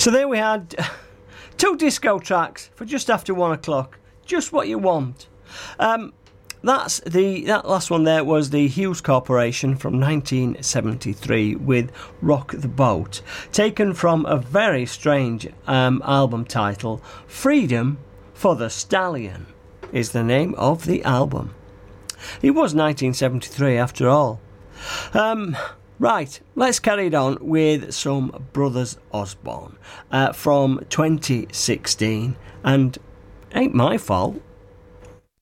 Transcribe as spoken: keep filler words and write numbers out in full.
So there we had two disco tracks for just after one o'clock. Just what you want. Um, that's the that last one there was the Hughes Corporation from nineteen seventy-three with Rock the Boat, taken from a very strange um, album title. Freedom for the Stallion is the name of the album. It was nineteen seventy-three after all. Um, right, let's carry it on with some Brothers Osborne uh, from twenty sixteen, and ain't my fault.